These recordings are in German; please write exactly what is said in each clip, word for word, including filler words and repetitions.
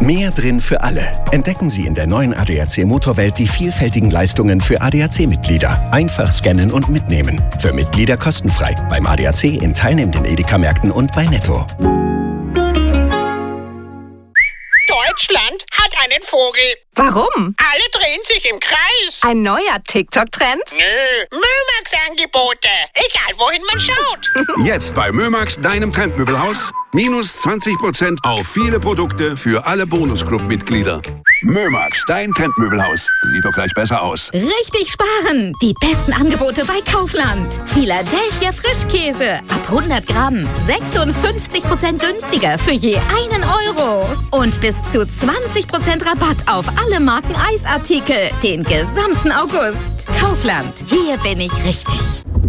Mehr drin für alle. Entdecken Sie in der neuen A D A C Motorwelt die vielfältigen Leistungen für A D A C-Mitglieder. Einfach scannen und mitnehmen. Für Mitglieder kostenfrei. Beim A D A C in teilnehmenden Edeka-Märkten und bei Netto. Deutschland hat einen Vogel. Warum? Alle drehen sich im Kreis. Ein neuer TikTok-Trend? Nö, Mömax-Angebote. Egal, wohin man schaut. Jetzt bei Mömax, deinem Trendmöbelhaus. Minus zwanzig Prozent auf viele Produkte für alle Bonusclub-Mitglieder. Mömax, dein Trendmöbelhaus. Sieht doch gleich besser aus. Richtig sparen. Die besten Angebote bei Kaufland. Philadelphia Frischkäse. Ab hundert Gramm. sechsundfünfzig Prozent günstiger für je einen Euro. Und bis zu zwanzig Prozent Rabatt auf alle Marken Eisartikel. Den gesamten August. Kaufland. Hier bin ich richtig.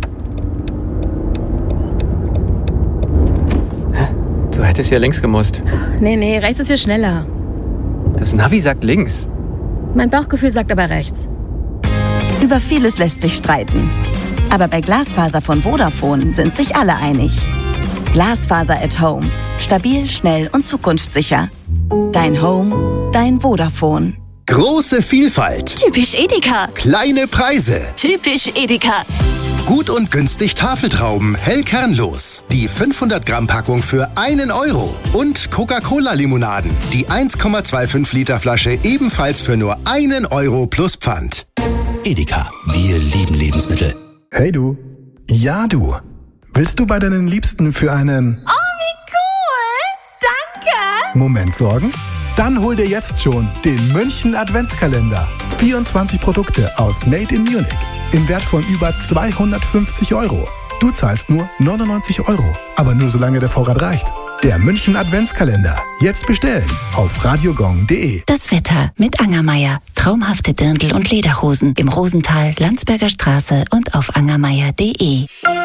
Du hättest ja links gemusst. Nee, nee, rechts ist viel schneller. Das Navi sagt links. Mein Bauchgefühl sagt aber rechts. Über vieles lässt sich streiten. Aber bei Glasfaser von Vodafone sind sich alle einig. Glasfaser at Home. Stabil, schnell und zukunftssicher. Dein Home, dein Vodafone. Große Vielfalt. Typisch Edeka. Kleine Preise. Typisch Edeka. Gut und günstig Tafeltrauben, hell kernlos. Die fünfhundert Gramm Packung für einen Euro. Und Coca-Cola-Limonaden. Die eins Komma fünfundzwanzig Liter Flasche ebenfalls für nur einen Euro plus Pfand. Edeka, wir lieben Lebensmittel. Hey du. Ja du. Willst du bei deinen Liebsten für einen... Oh, wie cool! Danke! Moment sorgen? Dann hol dir jetzt schon den München Adventskalender. vierundzwanzig Produkte aus Made in Munich. Im Wert von über zweihundertfünfzig Euro. Du zahlst nur neunundneunzig Euro. Aber nur solange der Vorrat reicht. Der München Adventskalender. Jetzt bestellen auf radiogong punkt de. Das Wetter mit Angermeier. Traumhafte Dirndl und Lederhosen im Rosental, Landsberger Straße und auf angermeier punkt de.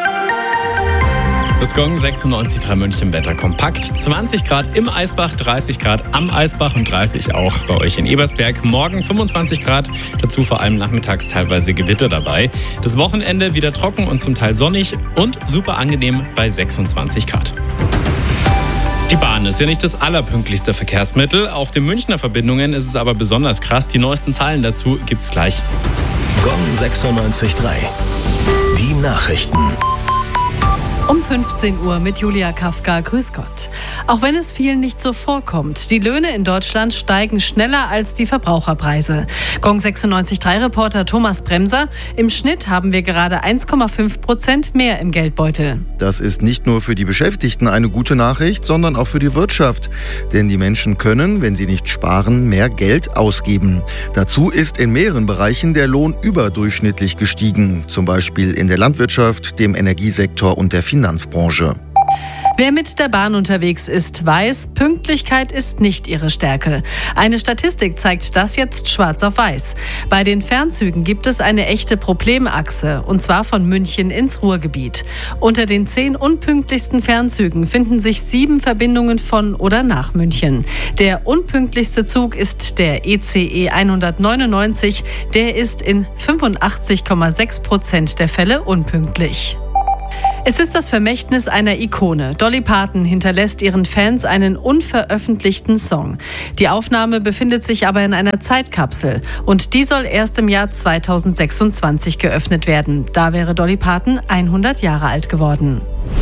Das Gong sechsundneunzig Komma drei München Wetter kompakt. zwanzig Grad im Eisbach, dreißig Grad am Eisbach und dreißig auch bei euch in Ebersberg. Morgen fünfundzwanzig Grad, dazu vor allem nachmittags teilweise Gewitter dabei. Das Wochenende wieder trocken und zum Teil sonnig und super angenehm bei sechsundzwanzig Grad. Die Bahn ist ja nicht das allerpünktlichste Verkehrsmittel. Auf den Münchner Verbindungen ist es aber besonders krass. Die neuesten Zahlen dazu gibt's gleich. Gong sechsundneunzig Komma drei. Die Nachrichten. Um fünfzehn Uhr mit Julia Kafka. Grüß Gott. Auch wenn es vielen nicht so vorkommt, die Löhne in Deutschland steigen schneller als die Verbraucherpreise. Gong sechsundneunzig Komma drei Reporter Thomas Bremser. Im Schnitt haben wir gerade eins Komma fünf Prozent mehr im Geldbeutel. Das ist nicht nur für die Beschäftigten eine gute Nachricht, sondern auch für die Wirtschaft. Denn die Menschen können, wenn sie nicht sparen, mehr Geld ausgeben. Dazu ist in mehreren Bereichen der Lohn überdurchschnittlich gestiegen. Zum Beispiel in der Landwirtschaft, dem Energiesektor und der Finanzbranche. Wer mit der Bahn unterwegs ist, weiß, Pünktlichkeit ist nicht ihre Stärke. Eine Statistik zeigt das jetzt schwarz auf weiß. Bei den Fernzügen gibt es eine echte Problemachse, und zwar von München ins Ruhrgebiet. Unter den zehn unpünktlichsten Fernzügen finden sich sieben Verbindungen von oder nach München. Der unpünktlichste Zug ist der E C E hundertneunundneunzig. Der ist in fünfundachtzig Komma sechs Prozent der Fälle unpünktlich. Es ist das Vermächtnis einer Ikone. Dolly Parton hinterlässt ihren Fans einen unveröffentlichten Song. Die Aufnahme befindet sich aber in einer Zeitkapsel und die soll erst im Jahr zweitausendsechsundzwanzig geöffnet werden. Da wäre Dolly Parton hundert Jahre alt geworden.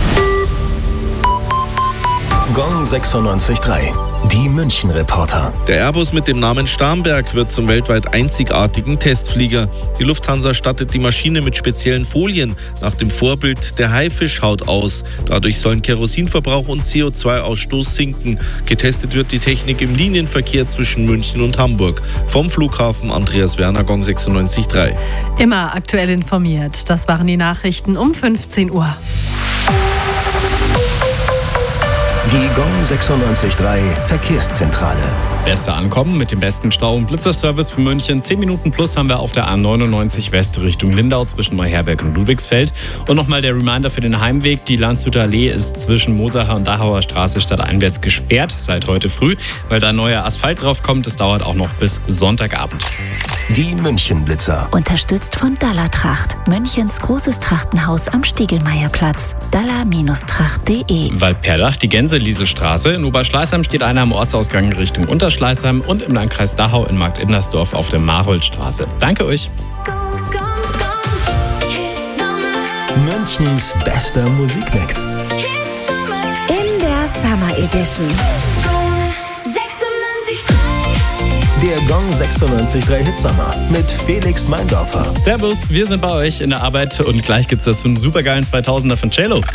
Gong sechsundneunzig Komma drei. Die München-Reporter. Der Airbus mit dem Namen Starnberg wird zum weltweit einzigartigen Testflieger. Die Lufthansa stattet die Maschine mit speziellen Folien nach dem Vorbild der Haifischhaut aus. Dadurch sollen Kerosinverbrauch und C O zwei Ausstoß sinken. Getestet wird die Technik im Linienverkehr zwischen München und Hamburg. Vom Flughafen Andreas Werner, Gong sechsundneunzig Komma drei. Immer aktuell informiert. Das waren die Nachrichten um fünfzehn Uhr. Die Gong sechsundneunzig Komma drei Verkehrszentrale. Beste Ankommen mit dem besten Stau- und Blitzerservice für München. zehn Minuten plus haben wir auf der A neunundneunzig West Richtung Lindau zwischen Neuherberg und Ludwigsfeld. Und nochmal der Reminder für den Heimweg. Die Landshuter Allee ist zwischen Mosacher und Dachauer Straße stadteinwärts gesperrt seit heute früh, weil da neuer Asphalt drauf kommt. Es dauert auch noch bis Sonntagabend. Die Münchenblitzer. Unterstützt von Dalla Tracht, Münchens großes Trachtenhaus am Stiegelmeierplatz. dalla Tracht punkt de. Waldperdach, die Gänse-Liesel-Straße. In Oberschleißheim steht einer am Ortsausgang Richtung Unterschleißheim und im Landkreis Dachau in Markt-Indersdorf auf der Maroldstraße. Danke euch. Münchens bester Musikmix. In der Summer Edition. Der Gong sechsundneunzig Komma drei Hitsummer mit Felix Meindorfer. Servus, wir sind bei euch in der Arbeit und gleich gibt's dazu einen supergeilen zweitausender von Cello. Und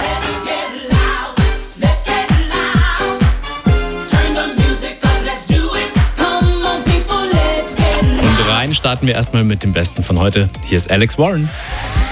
rein starten wir erstmal mit dem Besten von heute. Hier ist Alex Warren.